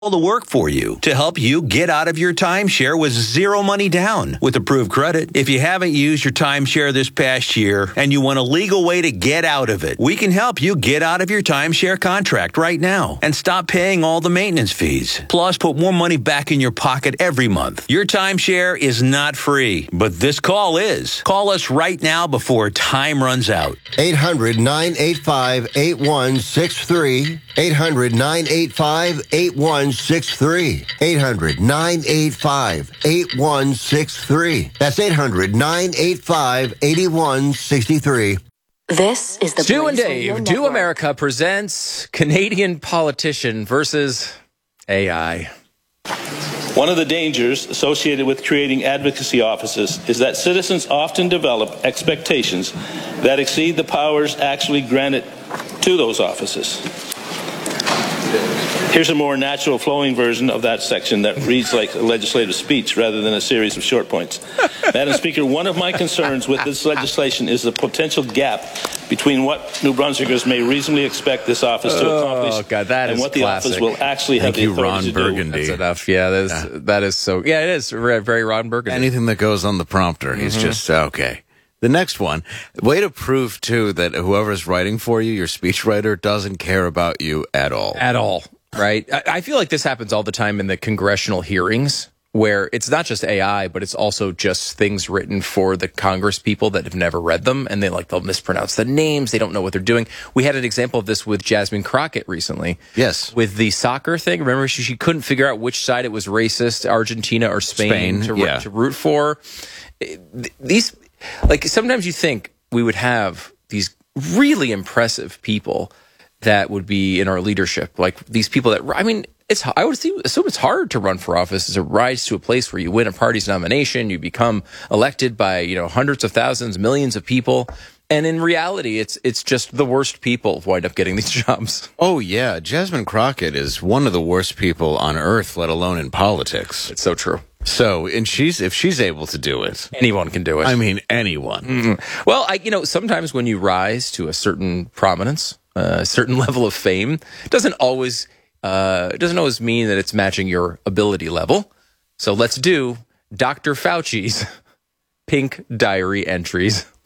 the work for you to help you get out of your timeshare with zero money down with approved credit. If you haven't used your timeshare this past year and you want a legal way to get out of it, we can help you get out of your timeshare contract right now and stop paying all the maintenance fees. Plus, put more money back in your pocket every month. Your timeshare is not free, but this call is. Call us right now before time runs out. 800-985-8163. 800-985-8163. 800-985-8163. That's 800-985-8163. This is the Stu and Blaze Dave, Radio Do Network. America presents Canadian Politician versus AI. One of the dangers associated with creating advocacy offices is that citizens often develop expectations that exceed the powers actually granted to those offices. Here's a more natural flowing version of that section that reads like a legislative speech rather than a series of short points. Madam Speaker, one of my concerns with this legislation is the potential gap between what New Brunswickers may reasonably expect this office to accomplish and what the office will actually have the authority to do. That's enough. Yeah, that is so. Yeah, it is very Ron Burgundy. Anything that goes on the prompter, he's just, okay. The next one, way to prove, too, that whoever's writing for you, your speechwriter, doesn't care about you at all. At all, right? I feel like this happens all the time in the congressional hearings, where it's not just AI, but it's also just things written for the Congress people that have never read them, and they'll mispronounce the names. They don't know what they're doing. We had an example of this with Jasmine Crockett recently. Yes. With the soccer thing. Remember, she couldn't figure out which side it was racist, Argentina or Spain to root for. These, like, sometimes you think we would have these really impressive people that would be in our leadership, like these people that, I mean, I would assume it's hard to run for office, to rise to a place where you win a party's nomination, you become elected by, hundreds of thousands, millions of people. And in reality, it's just the worst people wind up getting these jobs. Oh, yeah. Jasmine Crockett is one of the worst people on earth, let alone in politics. It's so true. So, and if she's able to do it, anyone can do it. I mean, anyone. Mm-hmm. Well, sometimes when you rise to a certain prominence, a certain level of fame, it doesn't always mean that it's matching your ability level. So let's do Dr. Fauci's pink diary entries.